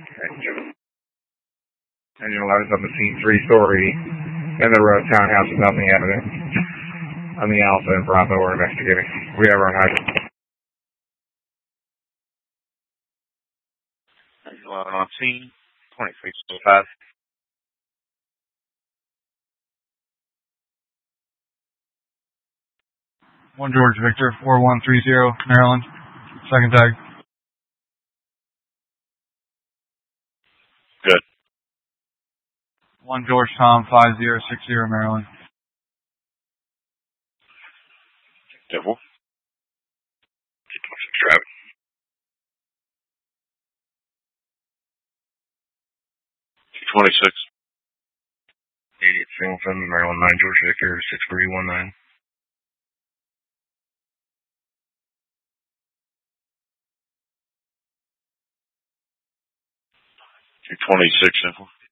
Engine 11's on the scene, 3-story in the road townhouse with nothing evident. On the Alpha and Bravo, we're investigating. We have our own high. Engine 11 on scene, 2305. 1 George Victor, 4130, Maryland. Second tag. Good. 1 George Tom, 5060, Maryland. Devil. 226 traffic. 226. 88 Singleton, Maryland, 9 George Victor, 6319. 226, simple.